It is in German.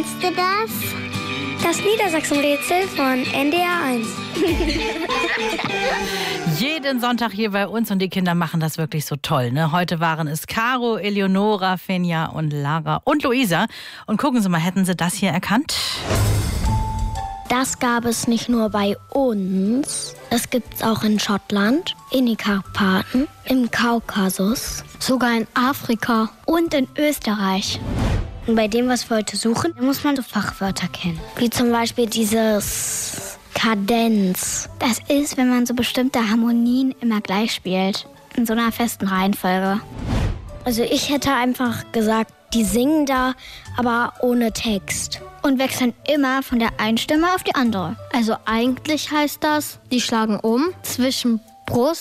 Kennst du das? Das Niedersachsen-Rätsel von NDR 1. Jeden Sonntag hier bei uns und die Kinder machen das wirklich so toll. Ne? Heute waren es Caro, Eleonora, Fenja und Lara und Luisa. Und gucken Sie mal, hätten Sie das hier erkannt? Das gab es nicht nur bei uns. Das gibt es auch in Schottland, in den Karpaten, im Kaukasus, sogar in Afrika und in Österreich. Und bei dem, was wir heute suchen, muss man so Fachwörter kennen. Wie zum Beispiel dieses Kadenz. Das ist, wenn man so bestimmte Harmonien immer gleich spielt. In so einer festen Reihenfolge. Also ich hätte einfach gesagt, die singen da, aber ohne Text. Und wechseln immer von der einen Stimme auf die andere. Also eigentlich heißt das, die schlagen um zwischen Brust